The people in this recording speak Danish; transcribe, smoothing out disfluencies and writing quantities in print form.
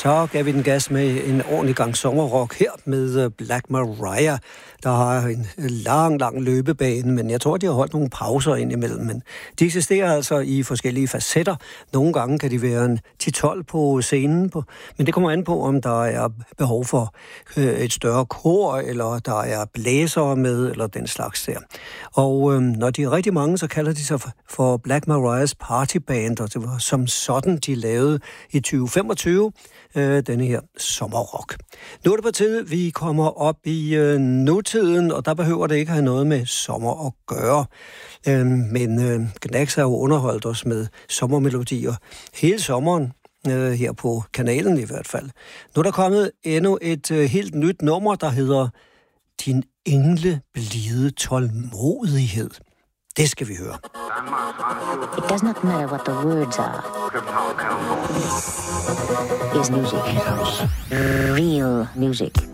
Så gav vi den gas med en ordentlig gang sommerrock her med Black Mariah, der har en lang løbebane, men jeg tror, de har holdt nogle pauser indimellem. Men de eksisterer altså i forskellige facetter. Nogle gange kan de være en 10-12 på scenen, men det kommer an på, om der er behov for et større kor, eller der er blæsere med, eller den slags der. Og når de er rigtig mange, så kalder de sig for Black Mariah's Party Band, og det var som sådan, de lavede i 2025 denne her sommerrock. Nu er det på tide, vi kommer op i nutiden, og der behøver det ikke have noget med sommer at gøre. Men Gnags har jo underholdt os med sommermelodier hele sommeren, her på kanalen i hvert fald. Nu er der kommet endnu et helt nyt nummer, der hedder Din engle blide tålmodighed. Det skal vi høre. It does not matter what the words are. Is music. Real music.